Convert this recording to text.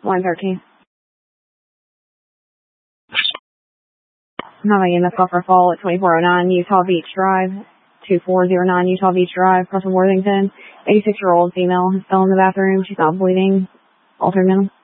Line 13. I'm having a missed call for a fall at 2409 Utah Beach Drive, 2409 Utah Beach Drive, Russell Worthington. 86-year-old female is still in the bathroom. She's not bleeding. Altered mental.